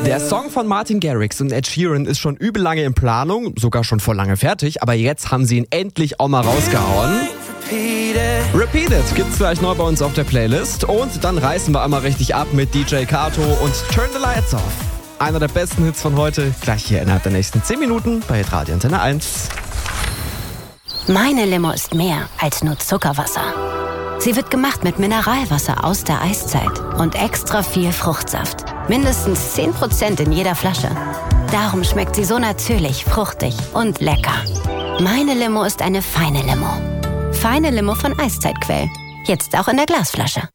Der Song von Martin Garrix und Ed Sheeran ist schon übel lange in Planung, sogar schon vor lange fertig, aber jetzt haben sie ihn endlich auch mal rausgehauen. Repeat It gibt's gleich neu bei uns auf der Playlist und dann reißen wir einmal richtig ab mit DJ Kato und Turn the Lights Off. Einer der besten Hits von heute, gleich hier innerhalb der nächsten 10 Minuten bei Radio Antenne 1. Meine Limo ist mehr als nur Zuckerwasser. Sie wird gemacht mit Mineralwasser aus der Eiszeit und extra viel Fruchtsaft. Mindestens 10% in jeder Flasche. Darum schmeckt sie so natürlich, fruchtig und lecker. Meine Limo ist eine feine Limo. Feine Limo von Eiszeitquell. Jetzt auch in der Glasflasche.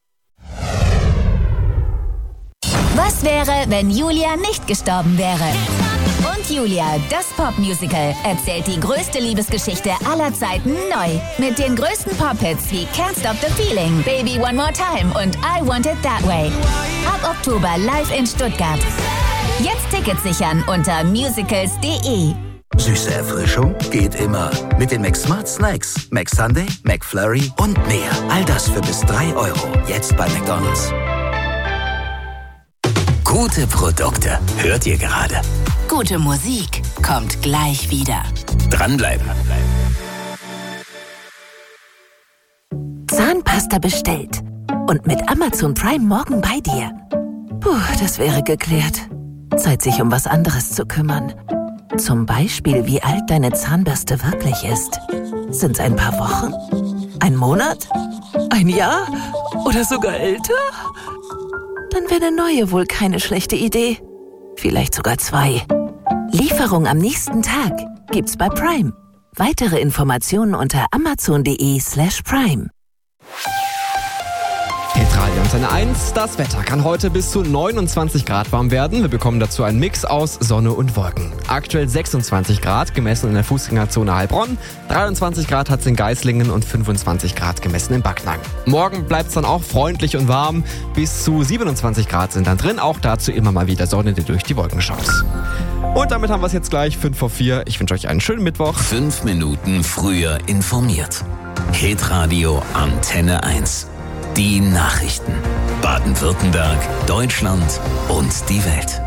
Was wäre, wenn Julia nicht gestorben wäre? Und Julia, das Popmusical, erzählt die größte Liebesgeschichte aller Zeiten neu. Mit den größten Pop-Hits wie Can't Stop the Feeling, Baby One More Time und I Want It That Way. Ab Oktober live in Stuttgart. Jetzt Tickets sichern unter musicals.de. Süße Erfrischung geht immer. Mit den McSmart Snacks, McSunday, McFlurry und mehr. All das für bis 3 €. Jetzt bei McDonald's. Gute Produkte. Hört ihr gerade? Gute Musik kommt gleich wieder. Dranbleiben. Zahnpasta bestellt. Und mit Amazon Prime morgen bei dir. Puh, das wäre geklärt. Zeit, sich um was anderes zu kümmern. Zum Beispiel, wie alt deine Zahnbürste wirklich ist. Sind's ein paar Wochen? Ein Monat? Ein Jahr? Oder sogar älter? Dann wäre eine neue wohl keine schlechte Idee. Vielleicht sogar 2. Lieferung am nächsten Tag gibt's bei Prime. Weitere Informationen unter amazon.de/prime. Radio Antenne 1, das Wetter kann heute bis zu 29 Grad warm werden. Wir bekommen dazu einen Mix aus Sonne und Wolken. Aktuell 26 Grad, gemessen in der Fußgängerzone Heilbronn. 23 Grad hat es in Geislingen und 25 Grad gemessen in Backnang. Morgen bleibt es dann auch freundlich und warm. Bis zu 27 Grad sind dann drin. Auch dazu immer mal wieder Sonne, die durch die Wolken schaut. Und damit haben wir es jetzt gleich 5:04. Ich wünsche euch einen schönen Mittwoch. 5 Minuten früher informiert. Hitradio Antenne 1. Die Nachrichten. Baden-Württemberg, Deutschland und die Welt.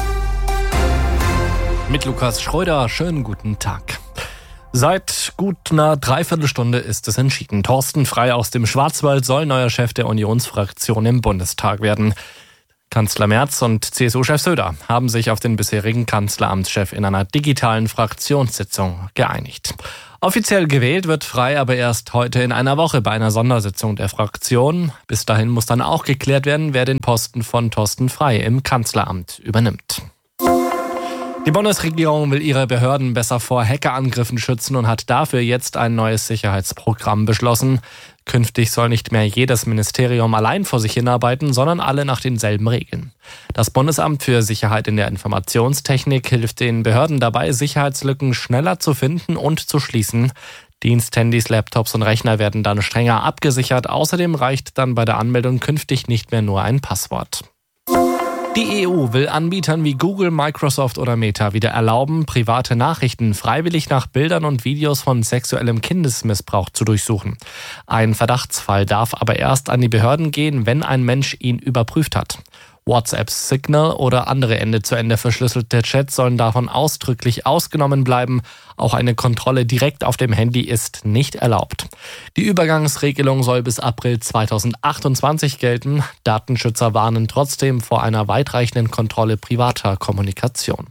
Mit Lukas Schröder, schönen guten Tag. Seit gut einer Dreiviertelstunde ist es entschieden. Thorsten Frey aus dem Schwarzwald soll neuer Chef der Unionsfraktion im Bundestag werden. Kanzler Merz und CSU-Chef Söder haben sich auf den bisherigen Kanzleramtschef in einer digitalen Fraktionssitzung geeinigt. Offiziell gewählt wird Frey aber erst heute in einer Woche bei einer Sondersitzung der Fraktion. Bis dahin muss dann auch geklärt werden, wer den Posten von Thorsten Frey im Kanzleramt übernimmt. Die Bundesregierung will ihre Behörden besser vor Hackerangriffen schützen und hat dafür jetzt ein neues Sicherheitsprogramm beschlossen. Künftig soll nicht mehr jedes Ministerium allein vor sich hinarbeiten, sondern alle nach denselben Regeln. Das Bundesamt für Sicherheit in der Informationstechnik hilft den Behörden dabei, Sicherheitslücken schneller zu finden und zu schließen. Diensthandys, Laptops und Rechner werden dann strenger abgesichert. Außerdem reicht dann bei der Anmeldung künftig nicht mehr nur ein Passwort. Die EU will Anbietern wie Google, Microsoft oder Meta wieder erlauben, private Nachrichten freiwillig nach Bildern und Videos von sexuellem Kindesmissbrauch zu durchsuchen. Ein Verdachtsfall darf aber erst an die Behörden gehen, wenn ein Mensch ihn überprüft hat. WhatsApp, Signal oder andere Ende-zu-Ende verschlüsselte Chats sollen davon ausdrücklich ausgenommen bleiben. Auch eine Kontrolle direkt auf dem Handy ist nicht erlaubt. Die Übergangsregelung soll bis April 2028 gelten. Datenschützer warnen trotzdem vor einer weitreichenden Kontrolle privater Kommunikation.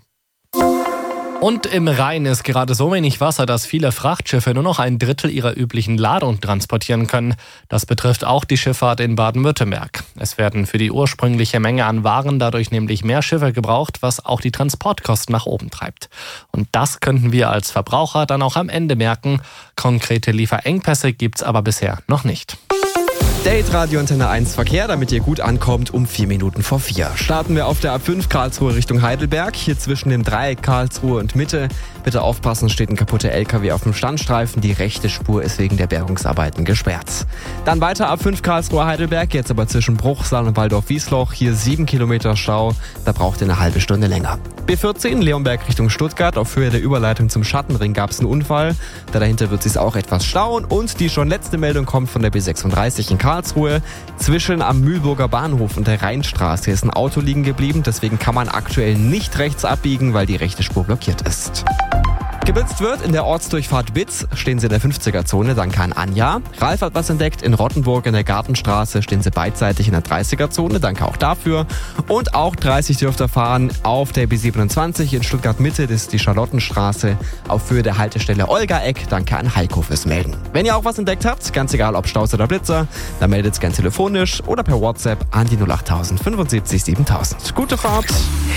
Und im Rhein ist gerade so wenig Wasser, dass viele Frachtschiffe nur noch ein Drittel ihrer üblichen Ladung transportieren können. Das betrifft auch die Schifffahrt in Baden-Württemberg. Es werden für die ursprüngliche Menge an Waren dadurch nämlich mehr Schiffe gebraucht, was auch die Transportkosten nach oben treibt. Und das könnten wir als Verbraucher dann auch am Ende merken. Konkrete Lieferengpässe gibt's aber bisher noch nicht. Date Radio Antenne 1 Verkehr, damit ihr gut ankommt, um 4 Minuten vor 4. Starten wir auf der A5 Karlsruhe Richtung Heidelberg. Hier zwischen dem Dreieck Karlsruhe und Mitte Bitte aufpassen, steht ein kaputter LKW auf dem Standstreifen. Die rechte Spur ist wegen der Bergungsarbeiten gesperrt. Dann weiter ab 5 Karlsruhe-Heidelberg, jetzt aber zwischen Bruchsal und Waldorf-Wiesloch. Hier 7 Kilometer Stau, da braucht ihr eine halbe Stunde länger. B14 Leonberg Richtung Stuttgart. Auf Höhe der Überleitung zum Schattenring gab es einen Unfall. Dahinter wird es sich auch etwas stauen. Und die schon letzte Meldung kommt von der B36 in Karlsruhe. Zwischen am Mühlburger Bahnhof und der Rheinstraße ist ein Auto liegen geblieben. Deswegen kann man aktuell nicht rechts abbiegen, weil die rechte Spur blockiert ist. Geblitzt wird in der Ortsdurchfahrt Bitz, stehen sie in der 50er-Zone, danke an Anja. Ralf hat was entdeckt, in Rottenburg in der Gartenstraße stehen sie beidseitig in der 30er-Zone, danke auch dafür. Und auch 30 dürft ihr fahren auf der B27 in Stuttgart-Mitte, das ist die Charlottenstraße, auf Höhe der Haltestelle Olga-Eck, danke an Heiko fürs Melden. Wenn ihr auch was entdeckt habt, ganz egal ob Staus oder Blitzer, dann meldet es gern telefonisch oder per WhatsApp an die 08000 75 7000. Gute Fahrt!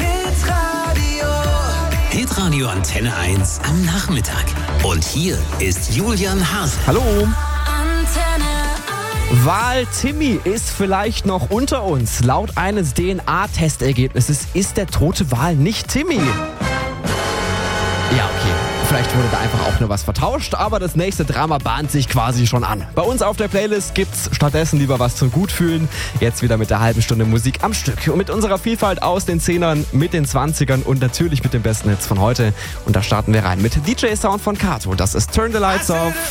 Hitradio Antenne 1 am Nachmittag. Und hier ist Julian Hase. Hallo! Wahl Timmy ist vielleicht noch unter uns. Laut eines DNA-Testergebnisses ist der tote Wal nicht Timmy. Ja, okay. Vielleicht wurde da einfach auch nur was vertauscht, aber das nächste Drama bahnt sich quasi schon an. Bei uns auf der Playlist gibt's stattdessen lieber was zum Gutfühlen. Jetzt wieder mit der halben Stunde Musik am Stück. Und mit unserer Vielfalt aus den 10ern, mit den 20ern und natürlich mit den besten Hits von heute. Und da starten wir rein mit DJ Sound von Kato. Das ist Turn the Lights Off.